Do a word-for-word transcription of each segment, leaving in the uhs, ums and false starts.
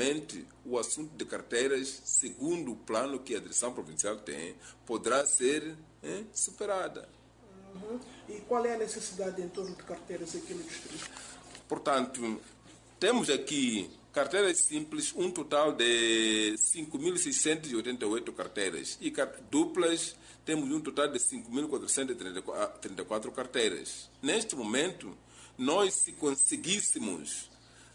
certamente o assunto de carteiras, segundo o plano que a direção provincial tem, poderá ser hein, superada. Uhum. E qual é a necessidade em torno de carteiras aqui no distrito? Portanto, temos aqui carteiras simples, um total de cinco mil seiscentas e oitenta e oito carteiras. E duplas, temos um total de cinco mil quatrocentas e trinta e quatro carteiras. Neste momento, nós, se conseguíssemos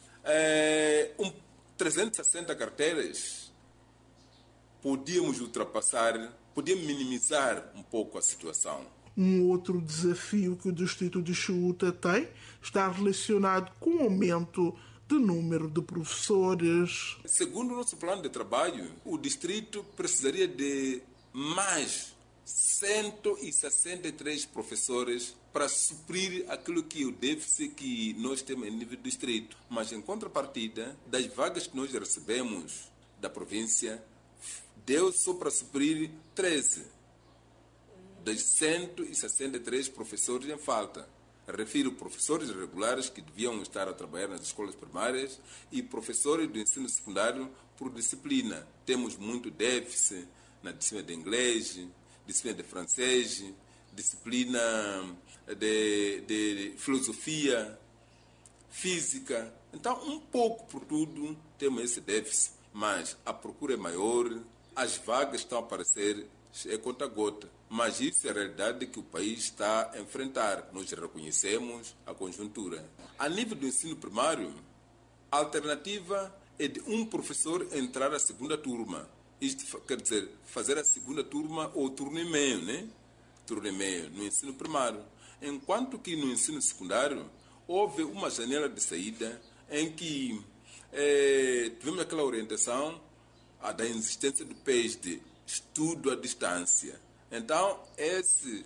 é, um, trezentas e sessenta carteiras, podíamos ultrapassar, podíamos minimizar um pouco a situação. Um outro desafio que o distrito de Chiuta tem está relacionado com o aumento do número de professores. Segundo o nosso plano de trabalho, o distrito precisaria de mais cento e sessenta e três professores para suprir aquilo que é o déficit que nós temos em nível do distrito. Mas, em contrapartida, das vagas que nós recebemos da província, deu só para suprir treze das cento e sessenta e três professores em falta. Refiro professores regulares que deviam estar a trabalhar nas escolas primárias e professores do ensino secundário por disciplina. Temos muito déficit na disciplina de inglês, disciplina de francês, disciplina de, de filosofia, física. Então, um pouco por tudo, temos esse déficit. Mas a procura é maior, as vagas estão a aparecer, é conta-gota. Mas isso é a realidade que o país está a enfrentar. Nós reconhecemos a conjuntura. A nível do ensino primário, a alternativa é de um professor entrar a segunda turma. Isto quer dizer, fazer a segunda turma ou turno e meio, né? Turno e meio no ensino primário. Enquanto que no ensino secundário, houve uma janela de saída em que eh, tivemos aquela orientação a da existência do P E S D, estudo à distância. Então, esse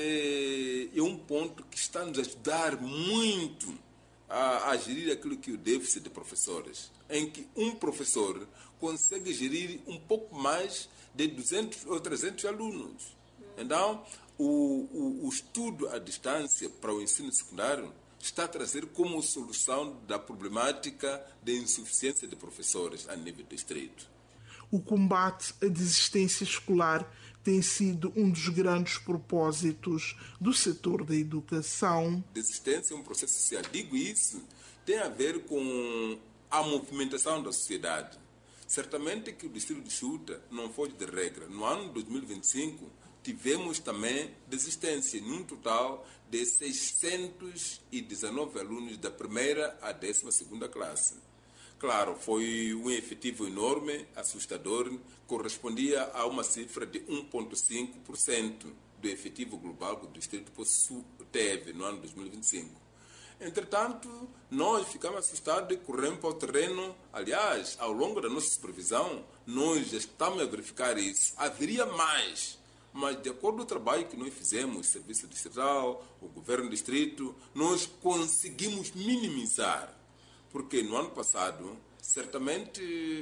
é, é um ponto que está a nos ajudar muito a, a gerir aquilo que é o déficit de professores, em que um professor consegue gerir um pouco mais de duzentos ou trezentos alunos. Então, o, o, o estudo à distância para o ensino secundário está a trazer como solução da problemática de insuficiência de professores a nível distrito. O combate à desistência escolar tem sido um dos grandes propósitos do setor da educação. Desistência é um processo social. Digo isso, tem a ver com a movimentação da sociedade. Certamente que o distrito de Chiuta não foi de regra. No ano de dois mil e vinte e cinco, tivemos também desistência, num total de seiscentos e dezenove alunos da primeira à décima segunda classe. Claro, foi um efetivo enorme, assustador, correspondia a uma cifra de um vírgula cinco por cento do efetivo global que o distrito teve no ano de dois mil e vinte e cinco. Entretanto, nós ficamos assustados e corremos para o terreno. Aliás, ao longo da nossa supervisão, nós já estamos a verificar isso. Haveria mais, mas de acordo com o trabalho que nós fizemos, o Serviço Distrital, o Governo do Distrito, nós conseguimos minimizar. Porque no ano passado, certamente,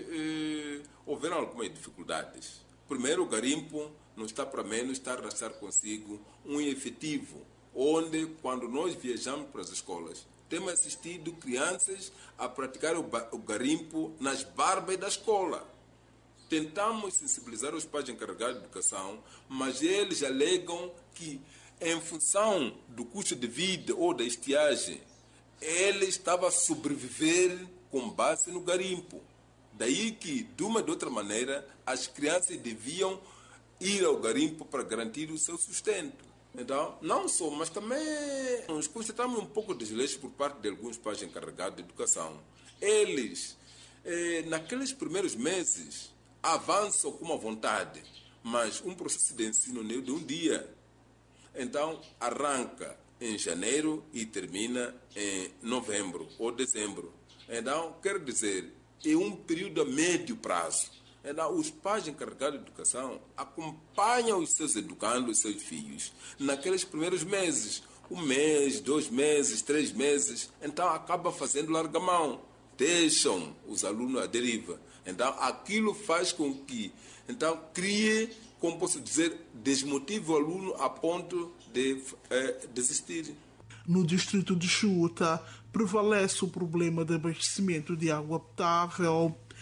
eh, houveram algumas dificuldades. Primeiro, o garimpo não está para menos, está a arrastar consigo um efetivo, onde, quando nós viajamos para as escolas, temos assistido crianças a praticar o, o garimpo nas barbas da escola. Tentamos sensibilizar os pais encarregados de educação, mas eles alegam que, em função do custo de vida ou da estiagem, ele estava a sobreviver com base no garimpo. Daí que, de uma ou de outra maneira, as crianças deviam ir ao garimpo para garantir o seu sustento. Então, não só, mas também nós constatamos um pouco de desleixo por parte de alguns pais encarregados de educação. Eles, eh, naqueles primeiros meses, avançam com uma vontade, mas um processo de ensino não é de um dia. Então, arranca em janeiro e termina em novembro ou dezembro. Então, quer dizer, é um período a médio prazo. Então, os pais encarregados de educação acompanham os seus educandos, os seus filhos, naqueles primeiros meses, um mês, dois meses, três meses. Então, acaba fazendo larga-mão, deixam os alunos à deriva. Então, aquilo faz com que, então, crie, como posso dizer, desmotive o aluno a ponto de é, desistir. No distrito de Chiuta, prevalece o problema de abastecimento de água potável.